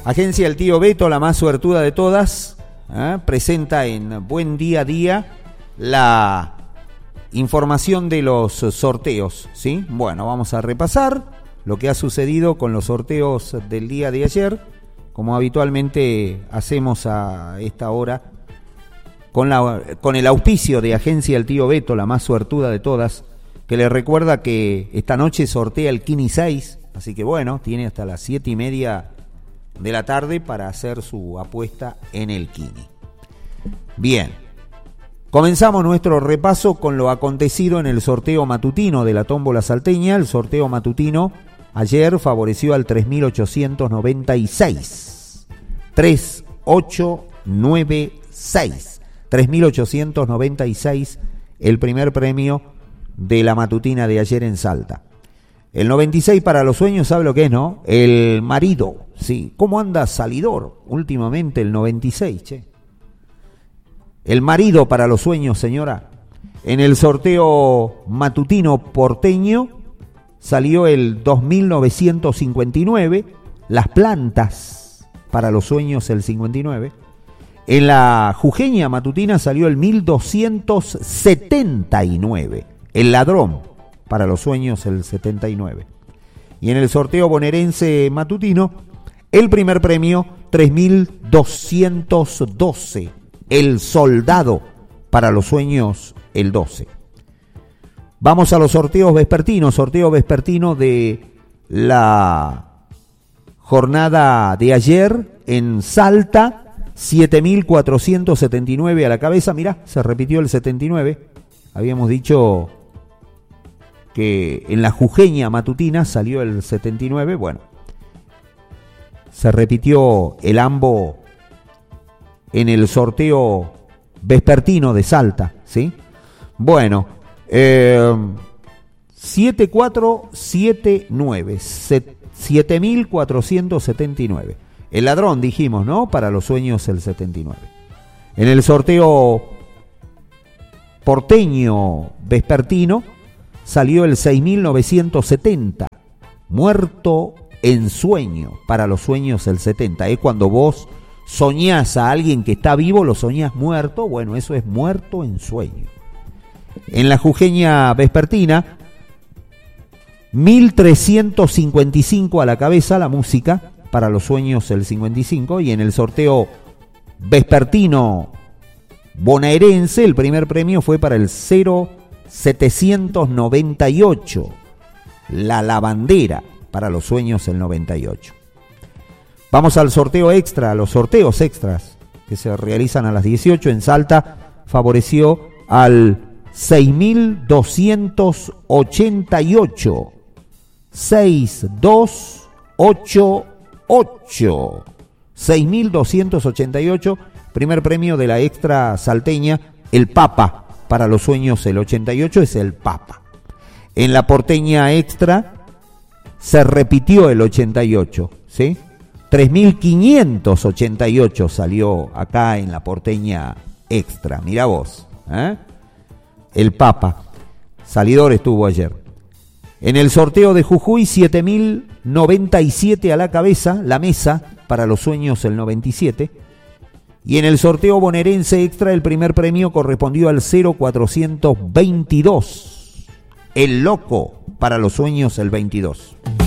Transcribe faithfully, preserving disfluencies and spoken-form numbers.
Agencia El Tío Beto, la más suertuda de todas, ¿eh? presenta en Buen Día a Día la información de los sorteos, ¿sí? Bueno, vamos a repasar lo que ha sucedido con los sorteos del día de ayer, como habitualmente hacemos a esta hora, con, la, con el auspicio de Agencia El Tío Beto, la más suertuda de todas, que le recuerda que esta noche sortea el Kini seis, así que bueno, tiene hasta las siete y media de la tarde para hacer su apuesta en el Kini. Bien, comenzamos nuestro repaso con lo acontecido en el sorteo matutino de la tómbola salteña. El sorteo matutino ayer favoreció al tres mil ochocientos noventa y seis. tres mil ochocientos noventa y seis. tres mil ochocientos noventa y seis el primer premio de la matutina de ayer en Salta. El noventa y seis para los sueños, ¿sabe lo que es, no? El marido, sí. ¿Cómo anda salidor últimamente el noventa y seis, che? El marido para los sueños, señora. En el sorteo matutino porteño salió el dos mil novecientos cincuenta y nueve. Las plantas para los sueños el cincuenta y nueve. En la jujeña matutina salió el mil doscientos setenta y nueve. El ladrón para los sueños el setenta y nueve. Y en el sorteo bonaerense matutino, el primer premio tres mil doscientos doce. El soldado para los sueños el doce. Vamos a los sorteos vespertinos. Sorteo vespertino de la jornada de ayer en Salta, siete mil cuatrocientos setenta y nueve a la cabeza. Mirá, se repitió el setenta y nueve. Habíamos dicho que en la jujeña matutina salió el setenta y nueve. Bueno, se repitió el ambo en el sorteo vespertino de Salta, ¿sí? Bueno, eh, siete cuatro siete nueve, siete mil cuatrocientos setenta y nueve. El ladrón, dijimos, ¿no? Para los sueños el setenta y nueve. En el sorteo porteño vespertino salió el seis mil novecientos setenta. Muerto en sueño, para los sueños el setenta. Es cuando vos soñás a alguien que está vivo, lo soñás muerto. Bueno, eso es muerto en sueño. En la jujeña vespertina, mil trescientos cincuenta y cinco a la cabeza la música, para los sueños el cincuenta y cinco. Y en el sorteo vespertino bonaerense, el primer premio fue para el cero setecientos noventa y ocho. La lavandera, para los sueños el noventa y ocho. Vamos al sorteo extra, a los sorteos extras que se realizan a las dieciocho en Salta. Favoreció al seis mil doscientos ochenta y ocho. seis mil doscientos ochenta y ocho. seis mil doscientos ochenta y ocho, primer premio de la extra salteña, el Papa. Para los sueños el ochenta y ocho es el Papa. En la porteña extra se repitió el ochenta y ocho, ¿sí? tres mil quinientos ochenta y ocho salió acá en la porteña extra. Mirá vos, ¿eh? El Papa. Salidor estuvo ayer. En el sorteo de Jujuy, siete mil noventa y siete a la cabeza, la mesa, para los sueños el noventa y siete. Y en el sorteo bonaerense extra, el primer premio correspondió al cero cuatrocientos veintidós. El loco, para los sueños el veintidós.